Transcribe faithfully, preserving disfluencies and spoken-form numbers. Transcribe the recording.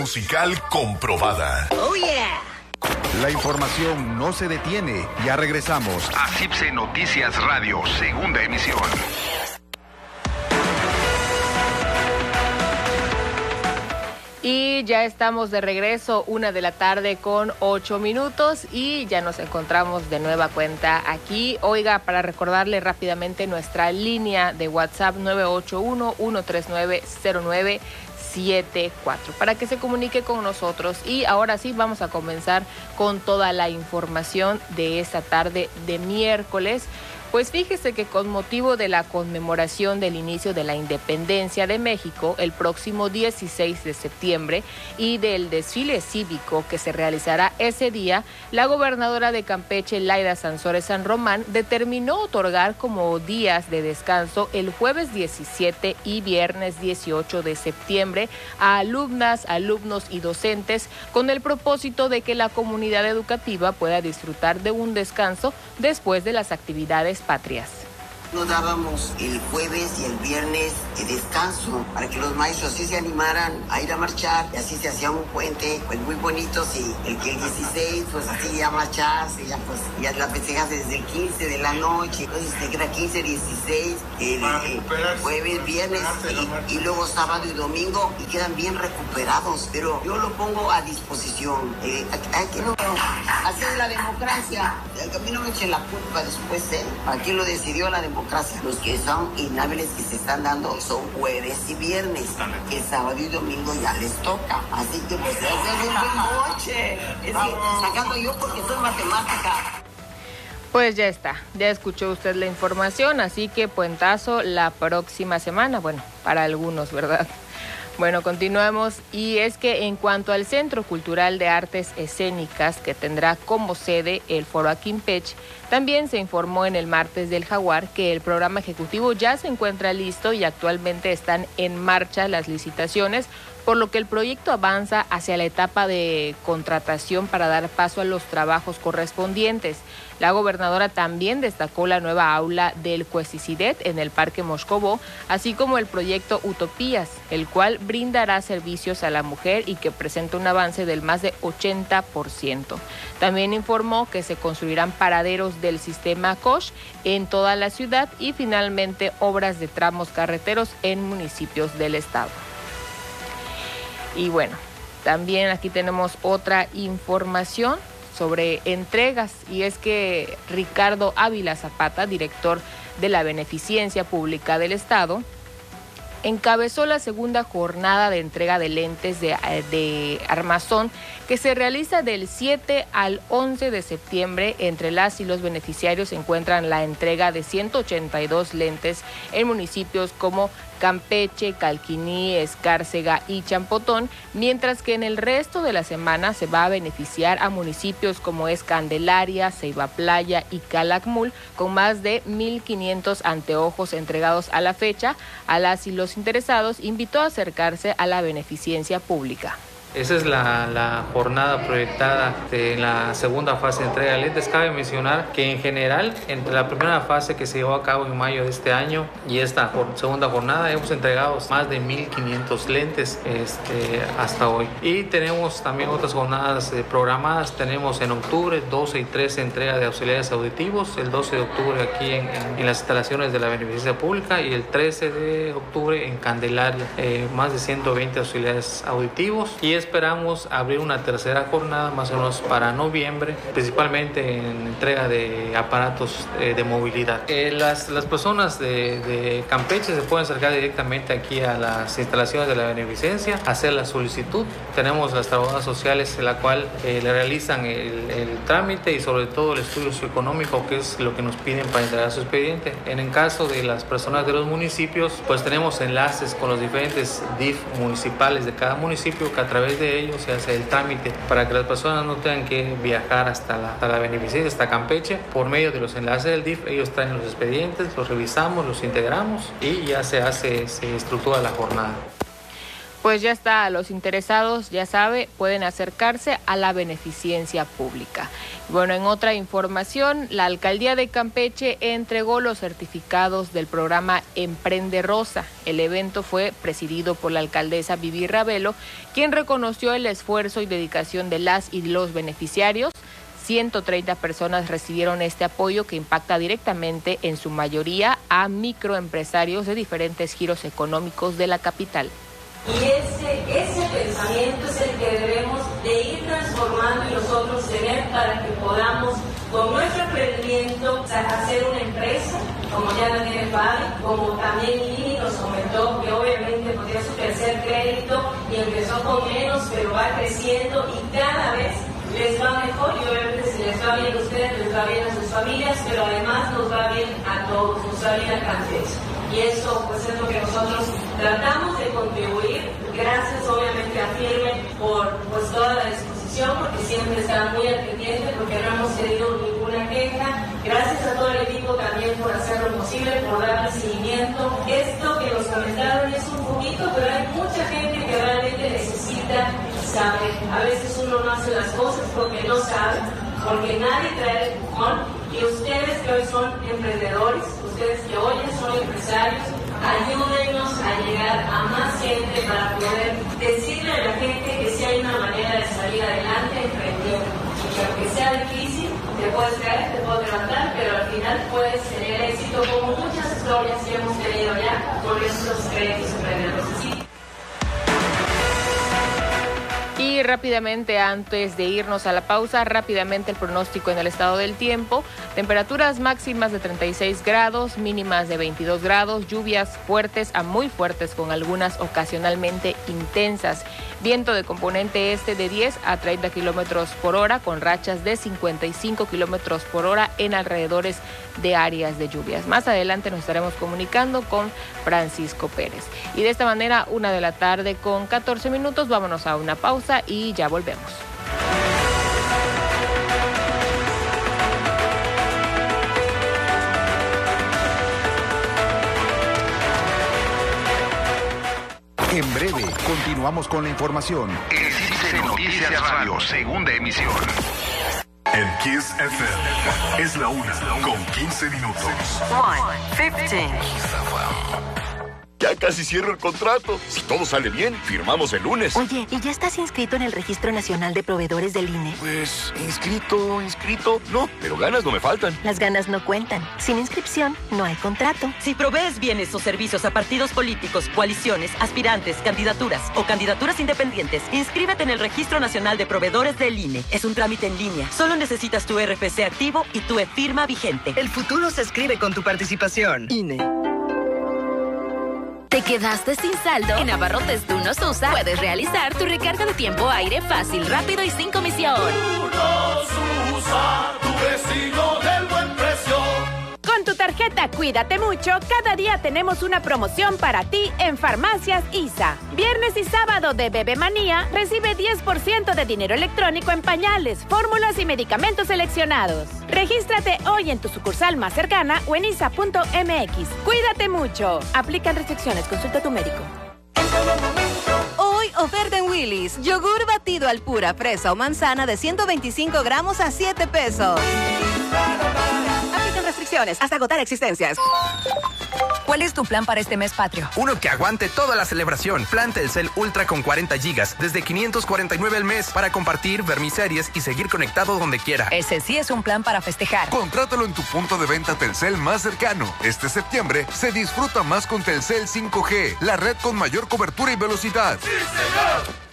Musical comprobada. Oh yeah. La información no se detiene. Ya regresamos a CIPSE Noticias Radio, segunda emisión. Y ya estamos de regreso, una de la tarde con ocho minutos y ya nos encontramos de nueva cuenta aquí. Oiga, para recordarle rápidamente nuestra línea de WhatsApp nueve ocho uno, uno tres nueve, cero nueve siete cuatro para que se comunique con nosotros. Y ahora sí vamos a comenzar con toda la información de esta tarde de miércoles. Pues fíjese que con motivo de la conmemoración del inicio de la independencia de México el próximo dieciséis de septiembre y del desfile cívico que se realizará ese día, la gobernadora de Campeche, Laida Sansores San Román, determinó otorgar como días de descanso el jueves diecisiete y viernes dieciocho de septiembre a alumnas, alumnos y docentes con el propósito de que la comunidad educativa pueda disfrutar de un descanso después de las actividades patrias. Nos dábamos el jueves y el viernes de descanso para que los maestros así se animaran a ir a marchar y así se hacía un puente pues muy bonito. Sí, el que el dieciséis pues así ya marcharse, ya pues ya la festejas desde el quince de la noche, entonces te queda quince, dieciséis, el, el jueves, viernes y, y luego sábado y domingo y quedan bien recuperados, pero yo lo pongo a disposición. Eh, aquí no, así es la democracia, a mí no me echen la culpa después, ¿eh? Aquí lo decidió la democracia. Los que son inhábiles que se están dando son jueves y viernes. El sábado y domingo ya les toca. Así que pues se hace un buen noche. Es que sacando yo porque soy matemática. Pues ya está, ya escuchó usted la información, así que puentazo la próxima semana. Bueno, para algunos, ¿verdad? Bueno, continuamos y es que en cuanto al Centro Cultural de Artes Escénicas que tendrá como sede el Foro Aquimpech, también se informó en el martes del Jaguar que el programa ejecutivo ya se encuentra listo y actualmente están en marcha las licitaciones, por lo que el proyecto avanza hacia la etapa de contratación para dar paso a los trabajos correspondientes. La gobernadora también destacó la nueva aula del Cuesisidet en el Parque Moscobó, así como el proyecto Utopías, el cual brindará servicios a la mujer y que presenta un avance del más de ochenta por ciento. También informó que se construirán paraderos del sistema C O S H en toda la ciudad y finalmente obras de tramos carreteros en municipios del estado. Y bueno, también aquí tenemos otra información sobre entregas y es que Ricardo Ávila Zapata, director de la Beneficencia Pública del Estado, encabezó la segunda jornada de entrega de lentes de, de armazón que se realiza del siete al once de septiembre. Entre las y los beneficiarios se encuentran la entrega de ciento ochenta y dos lentes en municipios como Campeche, Calquiní, Escárcega y Champotón, mientras que en el resto de la semana se va a beneficiar a municipios como es Candelaria, Ceiba Playa y Calakmul, con más de mil quinientos anteojos entregados a la fecha. A las y los interesados invitó a acercarse a la beneficencia pública. Esa es la, la jornada proyectada de la segunda fase de entrega de lentes. Cabe mencionar que en general, entre la primera fase que se llevó a cabo en mayo de este año y esta for- segunda jornada, hemos entregado más de mil quinientos lentes este, hasta hoy. Y tenemos también otras jornadas eh, programadas. Tenemos en octubre doce y trece entrega de auxiliares auditivos, el doce de octubre aquí en, en, en las instalaciones de la Beneficencia Pública y el trece de octubre en Candelaria, eh, más de ciento veinte auxiliares auditivos. Y esperamos abrir una tercera jornada más o menos para noviembre, principalmente en entrega de aparatos eh, de movilidad. Eh, las, las personas de, de Campeche se pueden acercar directamente aquí a las instalaciones de la Beneficencia, hacer la solicitud. Tenemos las trabajadoras sociales en la cual eh, le realizan el, el trámite y sobre todo el estudio socioeconómico, que es lo que nos piden para entregar su expediente. En el caso de las personas de los municipios, pues tenemos enlaces con los diferentes D I F municipales de cada municipio, que a través de ellos se hace el trámite para que las personas no tengan que viajar hasta la, hasta la Beneficencia, hasta Campeche. Por medio de los enlaces del D I F, ellos traen los expedientes, los revisamos, los integramos y ya se hace, se estructura la jornada. Pues ya está, los interesados, ya sabe, pueden acercarse a la beneficencia pública. Bueno, en otra información, la Alcaldía de Campeche entregó los certificados del programa Emprende Rosa. El evento fue presidido por la alcaldesa Vivi Ravelo, quien reconoció el esfuerzo y dedicación de las y los beneficiarios. ciento treinta personas recibieron este apoyo que impacta directamente, en su mayoría, a microempresarios de diferentes giros económicos de la capital. Y ese, ese pensamiento es el que debemos de ir transformando y nosotros tener para que podamos, con nuestro emprendimiento, hacer una empresa, como ya la tiene Fabi, como también Lili nos comentó, que obviamente podría su tercer crédito y empezó con menos, pero va creciendo y cada vez les va mejor, y obviamente si les va bien a ustedes, les va bien a sus familias, pero además nos va bien a todos, nos va bien a Campeche. Y eso pues es lo que nosotros tratamos de contribuir. Gracias obviamente a Firme por pues toda la disposición, porque siempre están muy al pendiente, porque no hemos tenido ninguna queja. Gracias a todo el equipo también por hacer lo posible, por darle seguimiento. Esto que nos comentaron es un poquito, pero hay mucha gente que realmente necesita saber. A veces uno no hace las cosas porque no sabe, porque nadie trae el empujón. Y ustedes que hoy son emprendedores, ustedes que hoy son empresarios, ayúdennos a llegar a más gente para poder decirle a la gente que sí hay una manera de salir adelante emprendiendo. Y que aunque sea difícil, te puedes caer, te puedes levantar, pero al final puedes tener éxito, como muchas historias que hemos tenido ya con estos créditos emprendedores. Así. Y rápidamente, antes de irnos a la pausa, rápidamente el pronóstico en el estado del tiempo. Temperaturas máximas de treinta y seis grados, mínimas de veintidós grados, lluvias fuertes a muy fuertes con algunas ocasionalmente intensas. Viento de componente este de diez a treinta kilómetros por hora con rachas de cincuenta y cinco kilómetros por hora en alrededores de áreas de lluvias. Más adelante nos estaremos comunicando con Francisco Pérez. Y de esta manera, una de la tarde con catorce minutos, vámonos a una pausa y ya volvemos. En breve, continuamos con la información. En C I C E Noticias Radio, segunda emisión. En Kiss F M es la una con quince minutos. one fifteen. Ya casi cierro el contrato. Si todo sale bien, firmamos el lunes. Oye, ¿y ya estás inscrito en el Registro Nacional de Proveedores del I N E? Pues, inscrito, inscrito, no, pero ganas no me faltan. Las ganas no cuentan. Sin inscripción, no hay contrato. Si provees bienes o servicios a partidos políticos, coaliciones, aspirantes, candidaturas o candidaturas independientes, inscríbete en el Registro Nacional de Proveedores del I N E. Es un trámite en línea. Solo necesitas tu R F C activo y tu e-firma vigente. El futuro se escribe con tu participación. I N E. ¿Te quedaste sin saldo? En Abarrotes Tú Nos Usa puedes realizar tu recarga de tiempo aire fácil, rápido y sin comisión. Tú Nos Usa, tu vecino del buen precio. Con tu tarjeta Cuídate Mucho, cada día tenemos una promoción para ti en Farmacias I S A. Viernes y sábado de Bebe Manía, recibe diez por ciento de dinero electrónico en pañales, fórmulas y medicamentos seleccionados. Regístrate hoy en tu sucursal más cercana o en isa punto m x. Cuídate Mucho. Aplican restricciones. Consulta a tu médico. Hoy oferta en Willy's. Yogur batido al pura, fresa o manzana de ciento veinticinco gramos a siete pesos. Aplican restricciones hasta agotar existencias. ¿Cuál es tu plan para este mes patrio? Uno que aguante toda la celebración. Plan Telcel Ultra con cuarenta gigas, desde quinientos cuarenta y nueve al mes, para compartir, ver mis series y seguir conectado donde quiera. Ese sí es un plan para festejar. Contrátalo en tu punto de venta Telcel más cercano. Este septiembre se disfruta más con Telcel cinco G, la red con mayor cobertura y velocidad. ¡Sí, señor!